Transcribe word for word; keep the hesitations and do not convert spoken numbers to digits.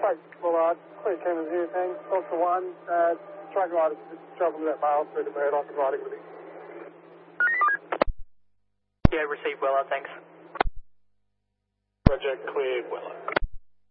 Hi, Willard. Clear cameras here, thanks. Delta one, uh, track rider is traveling that mile through the Murdoch and riding with him. Yeah, received Willard, thanks. Roger, clear Willard.